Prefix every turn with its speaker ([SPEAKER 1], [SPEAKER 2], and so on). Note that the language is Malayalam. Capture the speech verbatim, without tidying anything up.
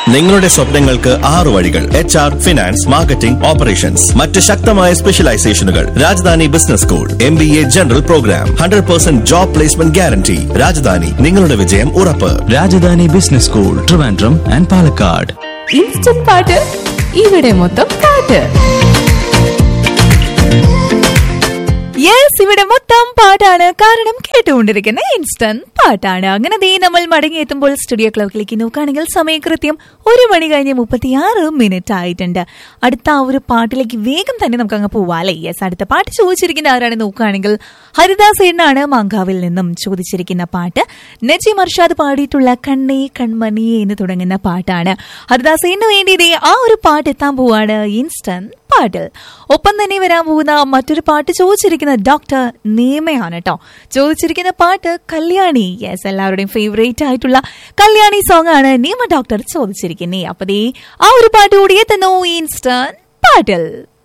[SPEAKER 1] നിങ്ങളുടെ സ്വപ്നങ്ങൾക്ക് ആറു വഴികൾ. H R, finance, marketing, operations. മറ്റ് ശക്തമായ സ്പെഷ്യലൈസേഷനുകൾ. Rajdhani business school, M B A general programme, hundred percent job placement guarantee. Rajdhani, നിങ്ങളുടെ വിജയം ഉറപ്പ്.
[SPEAKER 2] Rajdhani business school, Trivandrum and Palakkad.
[SPEAKER 3] Instant പാട്ട്, ഇവിടെ മൊത്തം പാട്ട്. യെസ്, ഇവിടെ മൊത്തം പാട്ടാണ്. കാരണം കേട്ടുകൊണ്ടിരിക്കുന്ന ഇൻസ്റ്റന്റ് പാട്ടാണ്. അങ്ങനെ ദേ നമ്മൾ മടങ്ങിയെത്തുമ്പോൾ സ്റ്റുഡിയോ ക്ലോക്കിലേക്ക് നോക്കുകയാണെങ്കിൽ സമയം കൃത്യം ഒരു മണി കഴിഞ്ഞ് മുപ്പത്തിയാറ് മിനിറ്റ് ആയിട്ടുണ്ട്. അടുത്ത ആ ഒരു പാട്ടിലേക്ക് വേഗം തന്നെ നമുക്ക് അങ്ങ് പോവാല്ലേ. യെസ്, അടുത്ത പാട്ട് ചോദിച്ചിരിക്കുന്ന ആരാണ് നോക്കുകയാണെങ്കിൽ ഹരിദാസ് ഏട്ടനാണ് മാങ്കാവിൽ നിന്നും ചോദിച്ചിരിക്കുന്ന പാട്ട്. നജീം അർഷാദ് പാടിയിട്ടുള്ള കണ്ണേ കൺമണിയെ എന്ന് തുടങ്ങുന്ന പാട്ടാണ്. ഹരിദാസ് ഏട്ടന് വേണ്ടി ദേ ആ ഒരു പാട്ട് എത്താൻ പോവാണ് ഇൻസ്റ്റന്റ് പാട്ടിൽ. ഒപ്പം തന്നെ വരാൻ പോകുന്ന മറ്റൊരു പാട്ട് ചോദിച്ചിരിക്കുന്ന ഡോക്ടർ നേമയാണ് കേട്ടോ. ചോദിച്ചിരിക്കുന്ന പാട്ട് കല്യാണി. യെസ്, എല്ലാവരുടെയും ഫേവറേറ്റ് ആയിട്ടുള്ള കല്യാണി സോങ് ആണ് നേമ ഡോക്ടർ ചോദിച്ചിരിക്കുന്നത്. അപ്പൊ ദേ ആ ഒരു പാട്ട് കൂടി എത്തുന്നു ഇൻസ്റ്റന്റ് പാട്ടിൽ.